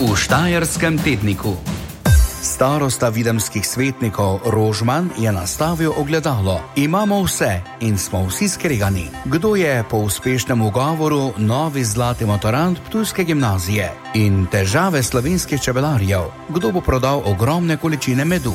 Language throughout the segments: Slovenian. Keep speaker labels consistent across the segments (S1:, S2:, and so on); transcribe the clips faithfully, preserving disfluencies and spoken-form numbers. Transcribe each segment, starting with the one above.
S1: v Štajerskem tedniku. Starosta videmskih svetnikov Rožman je nastavil ogledalo. Imamo vse in smo vsi skregani. Kdo je po uspešnem ugovoru novi zlati maturant ptujske gimnazije? In težave slovenskih čebelarjev. Kdo bo prodal ogromne količine medu?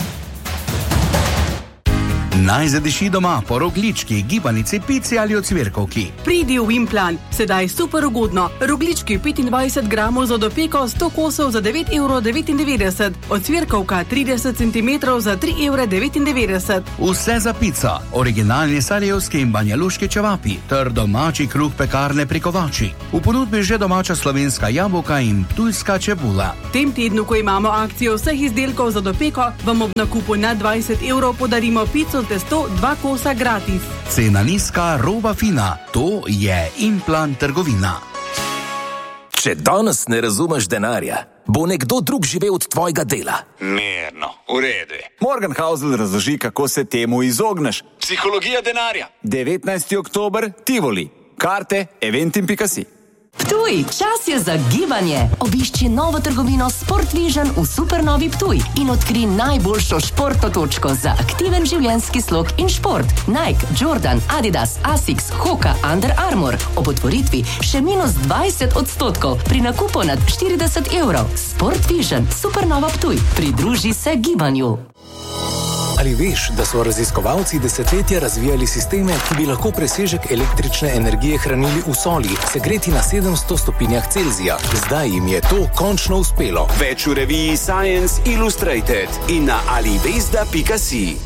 S1: Naj zadeši doma po roglički, gibanici, pici ali ocvirkovki.
S2: Pridi v Implan, sedaj super ugodno. Roglički petindvajset gramov za dopeko, sto kosov za devet evrov devetindevetdeset, ocvirkovka trideset centimetrov za tri evre devetindevetdeset.
S1: Vse za pico, originalni sarajevski in banjaluški čevapi, ter domači kruh pekarne pri Kovači. V ponudbi že domača slovenska jabolka in ptujska čebula.
S2: V tem tednu, ko imamo akcijo vseh izdelkov za dopeko, vam ob nakupu na dvajset evrov podarimo pico testo, dva kosa gratis.
S1: Cena nizka, roba fina. To je Implan trgovina.
S3: Če danes ne razumeš denarja, bo nekdo drug živel od tvojega dela.
S4: Mirno, v redu.
S5: Morgan Housel razloži, kako se temu izogneš.
S4: Psihologija denarja.
S5: devetnajsti oktober, Tivoli. Karte eventim pika si.
S6: Ptuj, čas je za gibanje. Obišči novo trgovino Sport Vision v Supernovi Ptuj in odkri najboljšo športno točko za aktiven življenjski slog in šport. Nike, Jordan, Adidas, Asics, Hoka, Under Armour. Ob otvoritvi še minus dvajset odstotkov pri nakupu nad štirideset evrov. Sport Vision, Supernova Ptuj. Pridruži se gibanju.
S7: Ali veš, da so raziskovalci desetletja razvijali sisteme, ki bi lahko presežek električne energije hranili v soli, segreti na sedemsto stopinjah Celzija? Zdaj jim je to končno uspelo.
S8: Več v reviji Science Illustrated in na alivesda pika si.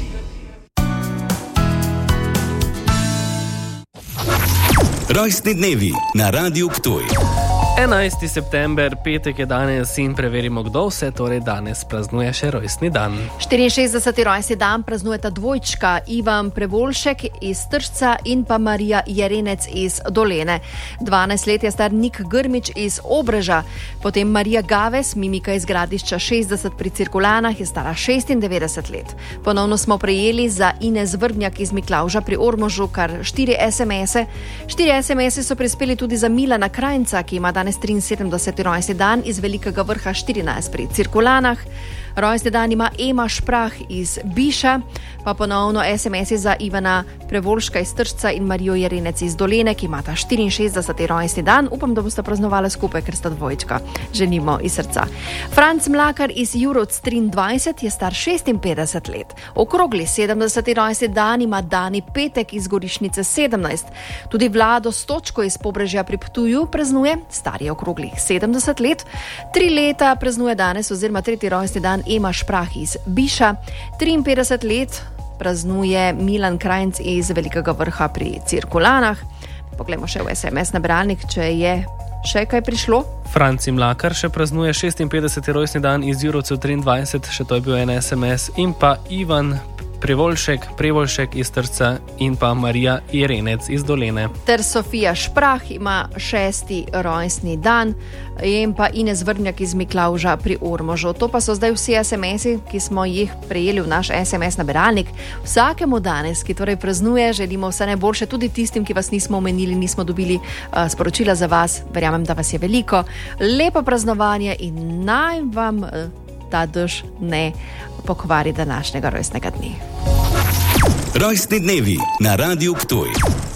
S1: Rojstni dnevi na Radiu Ptuj.
S9: enajsti september, petek je danes in preverimo, kdo vse torej danes praznuje še rojstni dan.
S10: štiriinšestdeseti rojstni dan praznujeta dvojčka Ivan Prevolšek iz Tršca in pa Marija Jerenec iz Dolene. dvanajst let je star Nik Grmič iz Obreža, potem Marija Gaves, mimika iz Gradišča šestdeset pri Cirkulanah, je stara šestindevetdeset let. Ponovno smo prejeli za Ines Vrbnjak iz Miklavža pri Ormožu kar štiri es em ese. Štiri es em ese so prispeli tudi za Milana Krajnca, ki ima danes triinsedemdeseti rojstni dan iz Velikega Vrha štirinajst pri Cirkulanah. Rojstni dan ima Ema Šprah iz Biša, pa ponovno es em esi za Ivana Prevolška iz Tršca in Marijo Jerenec iz Dolene, ki imata štiriinšestdeseti rojstni dan. Upam, da boste praznovali skupaj, ker sta dvojčka. Ženimo iz srca. Franc Mlakar iz Jurovc triindvajset je star šestinpetdeset let. Okrogli sedemdeseti rojstni dan ima Dani Petek iz Gorišnice sedemnajst. Tudi Vlado Stočko iz Pobrežja pri Ptuju praznuje, star je okroglih sedemdeset let. Tri leta praznuje danes oziroma tretji rojstni dan Ema Šprah iz Biša. triinpetdeset let praznuje Milan Krajnc iz Velikega Vrha pri Cirkulanah. Poglejmo še v es em es nabiralnik, če je še kaj prišlo.
S9: Franci Mlakar še praznuje šestinpetdeseti rojstni dan iz Jurovcev triindvajset, še to je bil en es em es, in pa Ivan Prevolšek, Prevolšek iz Trca in pa Marija Jerenec iz Dolene.
S10: Ter Sofija Šprah ima šesti rojstni dan in pa Ines Vrbnjak iz Miklavža pri Ormožu. To pa so zdaj vsi es em esi, ki smo jih prejeli v naš es em es nabiralnik. Vsakemu danes, ki torej praznuje, želimo vse najboljše, tudi tistim, ki vas nismo omenili, nismo dobili uh, sporočila za vas. Verjamem, da vas je veliko. Lepo praznovanje in naj vam uh, ta dež ne pokvari današnjega rojstnega dne.
S1: Rojstni dnevi na Radiu Ptuj.